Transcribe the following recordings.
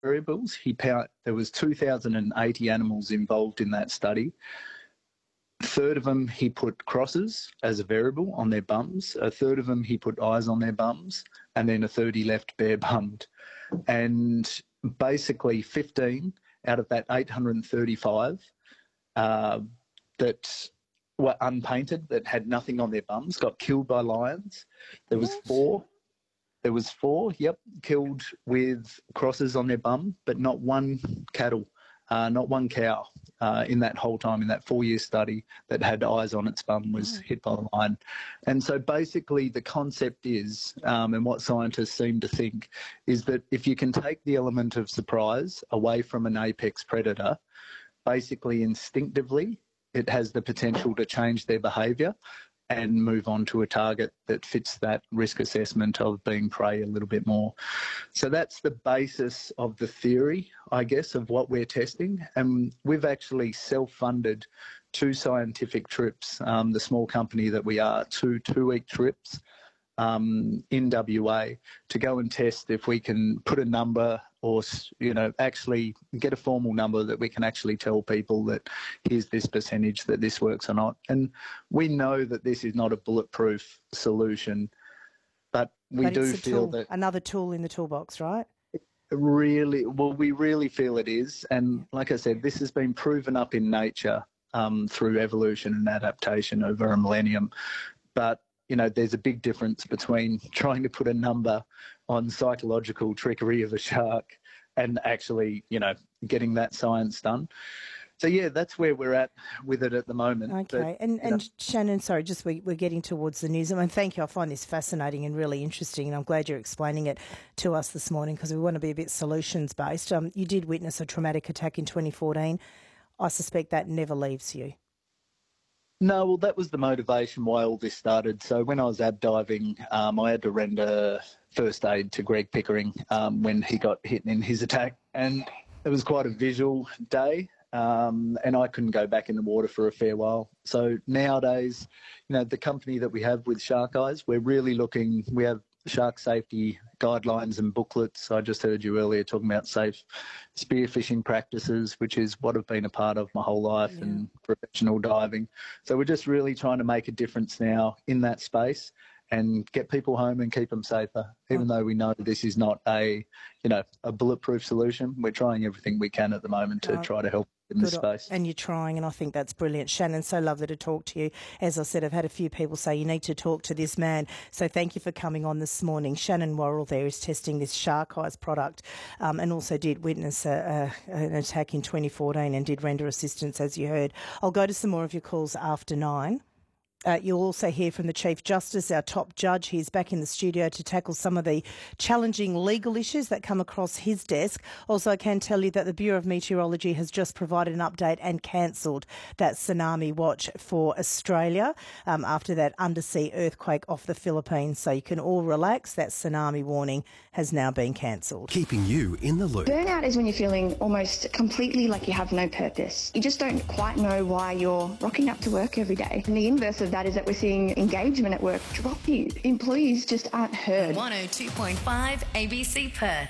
variables. There was 2,080 animals involved in that study. A third of them he put crosses as a variable on their bums. A third of them he put eyes on their bums, and then a third he left bare bummed. And basically 15 out of that 835 that were unpainted, that had nothing on their bums, got killed by lions. There was four, killed with crosses on their bum, but not one not one cow in that whole time, in that 4-year study that had eyes on its bum was hit by a lion. And so basically the concept is, and what scientists seem to think, is that if you can take the element of surprise away from an apex predator, basically instinctively it has the potential to change their behaviour and move on to a target that fits that risk assessment of being prey a little bit more. So that's the basis of the theory, I guess, of what we're testing. And we've actually self-funded 2 scientific trips, the small company that we are, 2 2-week trips in WA to go and test if we can put a number or, actually get a formal number that we can actually tell people that here's this percentage that this works or not. And we know that this is not a bulletproof solution, but we do feel that another tool in the toolbox, right? We really feel it is. And like I said, this has been proven up in nature through evolution and adaptation over a millennium. But there's a big difference between trying to put a number on psychological trickery of a shark and actually, getting that science done. So, yeah, that's where we're at with it at the moment. Okay. But, and Shannon, sorry, just we're getting towards the news. Thank you. I find this fascinating and really interesting, and I'm glad you're explaining it to us this morning because we want to be a bit solutions-based. You did witness a traumatic attack in 2014. I suspect that never leaves you. No, well, that was the motivation why all this started. So when I was ab diving, I had to render first aid to Greg Pickering when he got hit in his attack. And it was quite a visual day, and I couldn't go back in the water for a fair while. So nowadays, the company that we have with Shark Eyes, we're really looking, we have shark safety guidelines and booklets. I just heard you earlier talking about safe spearfishing practices, which is what I've been a part of my whole life in professional diving. So we're just really trying to make a difference now in that space and get people home and keep them safer, even though we know this is not a bulletproof solution. We're trying everything we can at the moment to try to help in this space. And you're trying, and I think that's brilliant. Shannon, so lovely to talk to you. As I said, I've had a few people say you need to talk to this man. So thank you for coming on this morning. Shannon Worrell there is testing this Shark Eyes product and also did witness an attack in 2014 and did render assistance, as you heard. I'll go to some more of your calls after 9. You'll also hear from the Chief Justice, our top judge. He's back in the studio to tackle some of the challenging legal issues that come across his desk. Also, I can tell you that the Bureau of Meteorology has just provided an update and cancelled that tsunami watch for Australia after that undersea earthquake off the Philippines. So you can all relax. That tsunami warning has now been cancelled. Keeping you in the loop. Burnout is when you're feeling almost completely like you have no purpose. You just don't quite know why you're rocking up to work every day. And the inverse of that is that we're seeing engagement at work drop. Employees just aren't heard. 102.5 ABC Perth.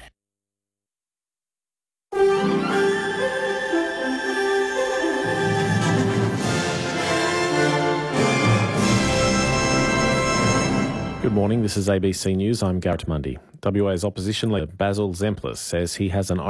Good morning, this is ABC News. I'm Garrett Mundy. WA's opposition leader Basil Zemplis says he has an